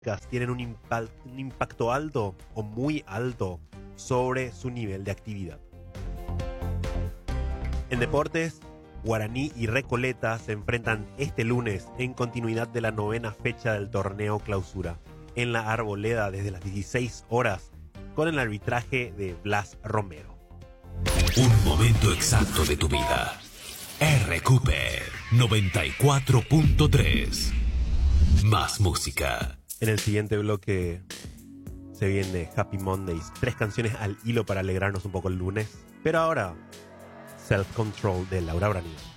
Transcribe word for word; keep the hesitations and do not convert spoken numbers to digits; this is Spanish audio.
tienen un, impa- un impacto alto o muy alto sobre su nivel de actividad. En deportes, Guaraní y Recoleta se enfrentan este lunes en continuidad de la novena fecha del torneo Clausura, en la Arboleda desde las dieciséis horas, con el arbitraje de Blas Romero. Un momento exacto de tu vida. R Q P noventa y cuatro punto tres. Más música. En el siguiente bloque se viene Happy Mondays, tres canciones al hilo para alegrarnos un poco el lunes. Pero ahora, Self Control de Laura Branigan.